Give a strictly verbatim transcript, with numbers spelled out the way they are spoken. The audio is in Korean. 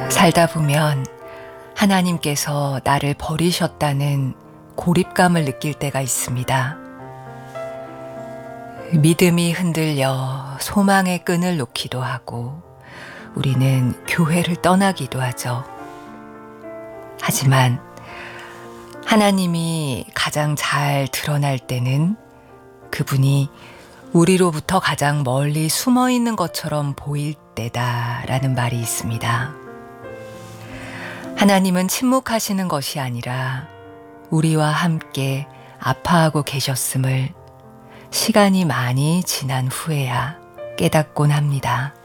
살다 보면 하나님께서 나를 버리셨다는 고립감을 느낄 때가 있습니다. 믿음이 흔들려 소망의 끈을 놓기도 하고 우리는 교회를 떠나기도 하죠. 하지만 하나님이 가장 잘 드러날 때는 그분이 우리로부터 가장 멀리 숨어 있는 것처럼 보일 때다라는 말이 있습니다. 하나님은 침묵하시는 것이 아니라 우리와 함께 아파하고 계셨음을 시간이 많이 지난 후에야 깨닫곤 합니다.